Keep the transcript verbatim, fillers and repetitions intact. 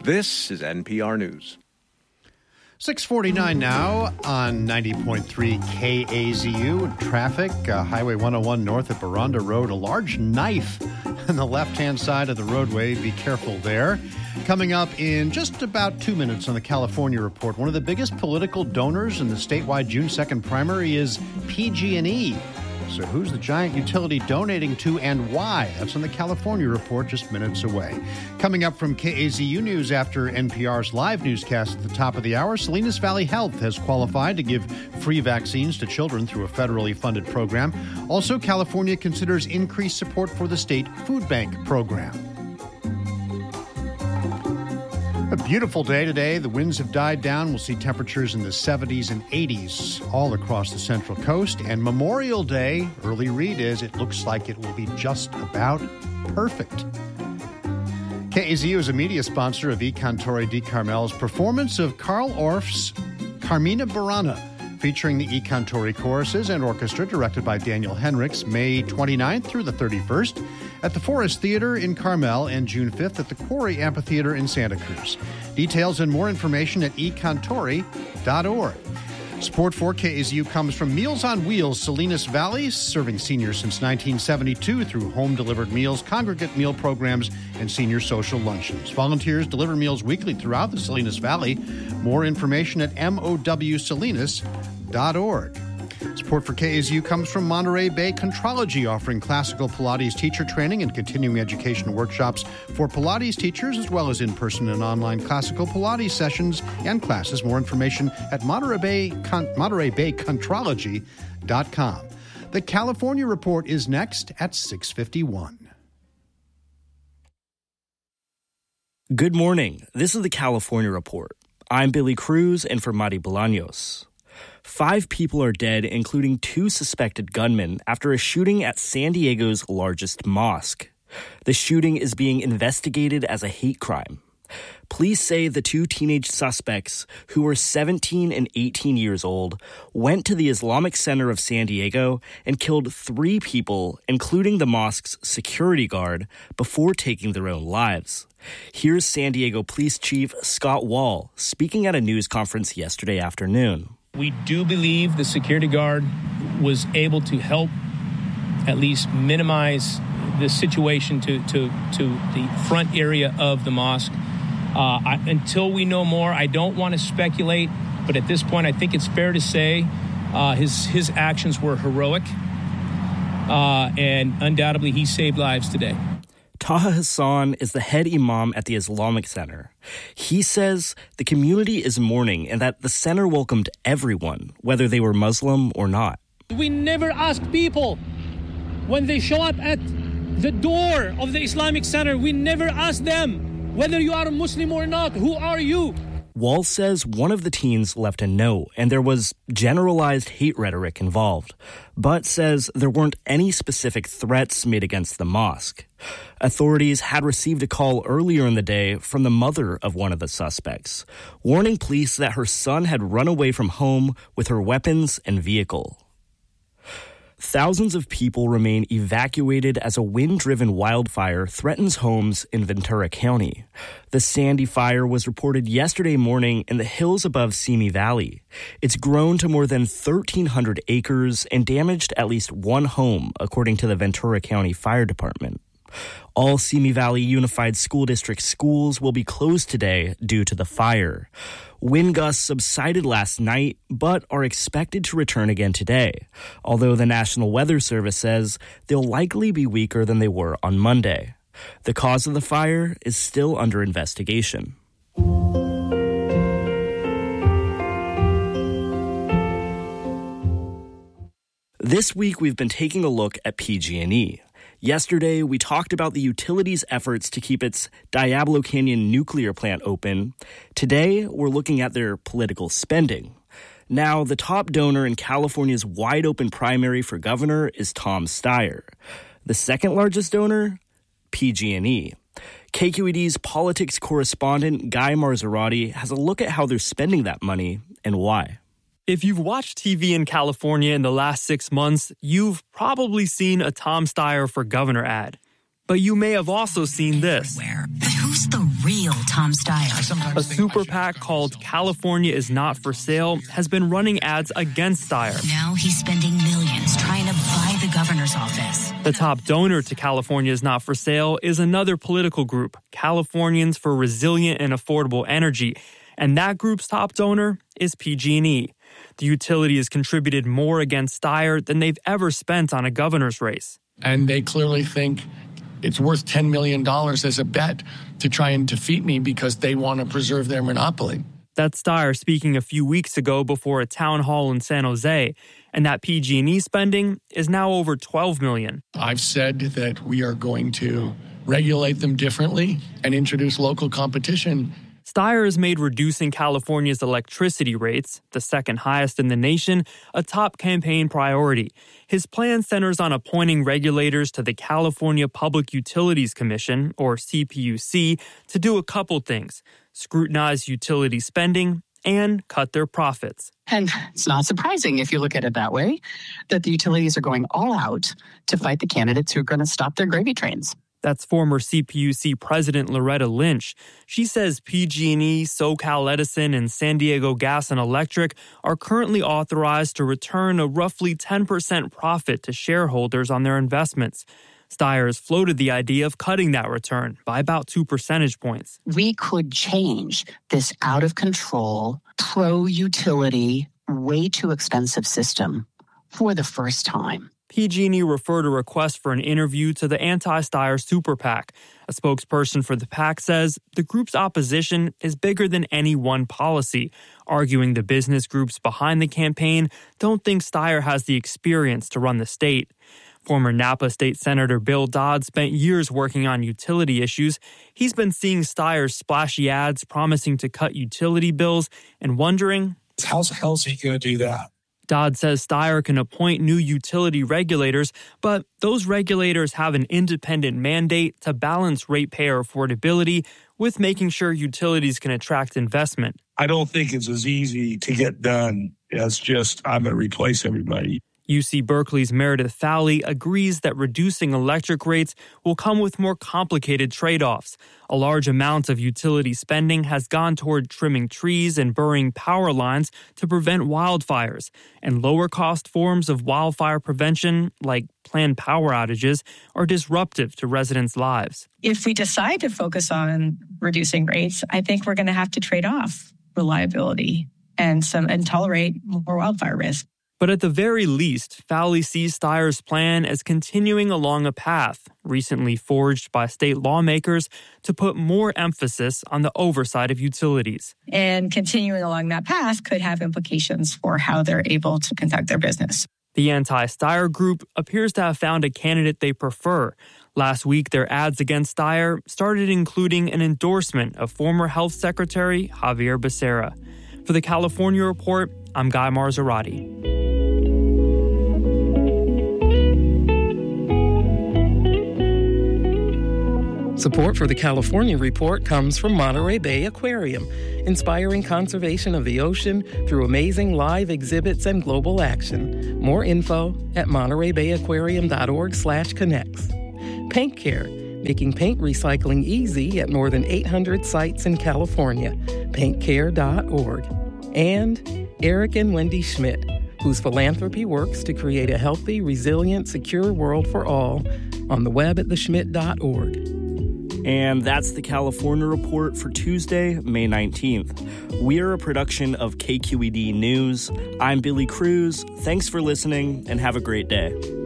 This is N P R News. six forty-nine now on ninety point three K A Z U. Traffic, uh, Highway one oh one north at Boronda Road. A large knife on the left-hand side of the roadway. Be careful there. Coming up in just about two minutes on the California Report, one of the biggest political donors in the statewide June second primary is P G and E. So who's the giant utility donating to and why? That's on the California Report just minutes away. Coming up from K A Z U News after N P R's live newscast at the top of the hour, Salinas Valley Health has qualified to give free vaccines to children through a federally funded program. Also, California considers increased support for the state food bank program. A beautiful day today. The winds have died down. We'll see temperatures in the seventies and eighties all across the Central Coast. And Memorial Day, early read is, it looks like it will be just about perfect. K A Z U is a media sponsor of E. Cantore di Carmel's performance of Carl Orff's Carmina Burana, featuring the E. Cantore choruses and orchestra, directed by Daniel Henricks, May twenty-ninth through the thirty-first at the Forest Theater in Carmel and June fifth at the Quarry Amphitheater in Santa Cruz. Details and more information at e cantore dot org. Support for K A Z U comes from Meals on Wheels, Salinas Valley, serving seniors since nineteen seventy-two through home-delivered meals, congregate meal programs, and senior social luncheons. Volunteers deliver meals weekly throughout the Salinas Valley. More information at M O W salinas dot org. Support for K A Z U comes from Monterey Bay Contrology, offering classical Pilates teacher training and continuing education workshops for Pilates teachers, as well as in-person and online classical Pilates sessions and classes. More information at Monterey Bay, Con- Monterey Bay Contrology dot com. The California Report is next at six fifty-one. Good morning. This is the California Report. I'm Billy Cruz, and for Mari Bolaños. Five people are dead, including two suspected gunmen, after a shooting at San Diego's largest mosque. The shooting is being investigated as a hate crime. Police say the two teenage suspects, who were seventeen and eighteen years old, went to the Islamic Center of San Diego and killed three people, including the mosque's security guard, before taking their own lives. Here's San Diego Police Chief Scott Wall speaking at a news conference yesterday afternoon. We do believe the security guard was able to help at least minimize the situation to, to, to the front area of the mosque. Uh, I, until we know more, I don't want to speculate, but at this point, I think it's fair to say uh, his, his actions were heroic, uh, and undoubtedly he saved lives today. Taha Hassan is the head imam at the Islamic Center. He says the community is mourning and that the center welcomed everyone, whether they were Muslim or not. We never ask people when they show up at the door of the Islamic Center, we never ask them whether you are a Muslim or not. Who are you? Wall says one of the teens left a note and there was generalized hate rhetoric involved, but says there weren't any specific threats made against the mosque. Authorities had received a call earlier in the day from the mother of one of the suspects, warning police that her son had run away from home with her weapons and vehicle. Thousands of people remain evacuated as a wind-driven wildfire threatens homes in Ventura County. The Sandy fire was reported yesterday morning in the hills above Simi Valley. It's grown to more than thirteen hundred acres and damaged at least one home, according to the Ventura County Fire Department. All Simi Valley Unified School District schools will be closed today due to the fire. Wind gusts subsided last night, but are expected to return again today, although the National Weather Service says they'll likely be weaker than they were on Monday. The cause of the fire is still under investigation. This week, we've been taking a look at P G and E. Yesterday, we talked about the utility's efforts to keep its Diablo Canyon nuclear plant open. Today, we're looking at their political spending. Now, the top donor in California's wide-open primary for governor is Tom Steyer. The second largest donor? P G and E. K Q E D's politics correspondent Guy Marzorati has a look at how they're spending that money and why. If you've watched T V in California in the last six months, you've probably seen a Tom Steyer for governor ad. But you may have also seen this. But who Who's the real Tom Steyer? A super PAC called California is Not for Sale has been running ads against Steyer. Now he's spending millions trying to buy the governor's office. The top donor to California is Not for Sale is another political group, Californians for Resilient and Affordable Energy. And that group's top donor is P G and E. The utility has contributed more against Steyer than they've ever spent on a governor's race. And they clearly think it's worth ten million dollars as a bet to try and defeat me because they want to preserve their monopoly. That's Steyer speaking a few weeks ago before a town hall in San Jose. And that P G and E spending is now over twelve million dollars. I've said that we are going to regulate them differently and introduce local competition. Steyer has made reducing California's electricity rates, the second highest in the nation, a top campaign priority. His plan centers on appointing regulators to the California Public Utilities Commission, or C P U C, to do a couple things: scrutinize utility spending and cut their profits. And it's not surprising, if you look at it that way, that the utilities are going all out to fight the candidates who are going to stop their gravy trains. That's former C P U C President Loretta Lynch. She says P G and E, SoCal Edison, and San Diego Gas and Electric are currently authorized to return a roughly ten percent profit to shareholders on their investments. Steyer has floated the idea of cutting that return by about two percentage points. We could change this out-of-control, pro-utility, way too expensive system for the first time. P G and E referred a request for an interview to the anti-Steyer Super PAC. A spokesperson for the PAC says the group's opposition is bigger than any one policy, arguing the business groups behind the campaign don't think Steyer has the experience to run the state. Former Napa State Senator Bill Dodd spent years working on utility issues. He's been seeing Steyer's splashy ads promising to cut utility bills and wondering, how the hell is he going to do that? Dodd says Steyer can appoint new utility regulators, but those regulators have an independent mandate to balance ratepayer affordability with making sure utilities can attract investment. I don't think it's as easy to get done as just, I'm going to replace everybody. U C Berkeley's Meredith Fowley agrees that reducing electric rates will come with more complicated trade-offs. A large amount of utility spending has gone toward trimming trees and burying power lines to prevent wildfires, and lower-cost forms of wildfire prevention, like planned power outages, are disruptive to residents' lives. If we decide to focus on reducing rates, I think we're going to have to trade off reliability and some and tolerate more wildfire risk. But at the very least, Fowley sees Steyer's plan as continuing along a path recently forged by state lawmakers to put more emphasis on the oversight of utilities. And continuing along that path could have implications for how they're able to conduct their business. The anti-Steyer group appears to have found a candidate they prefer. Last week, their ads against Steyer started including an endorsement of former Health Secretary Xavier Becerra. For the California Report, I'm Guy Marzorati. Support for the California Report comes from Monterey Bay Aquarium, inspiring conservation of the ocean through amazing live exhibits and global action. More info at monterey bay aquarium dot org slash connects. Paint Care, making paint recycling easy at more than eight hundred sites in California. paint care dot org. And Eric and Wendy Schmidt, whose philanthropy works to create a healthy, resilient, secure world for all, on the web at the schmidt dot org. And that's the California Report for Tuesday, May nineteenth. We are a production of K Q E D News. I'm Billy Cruz. Thanks for listening and have a great day.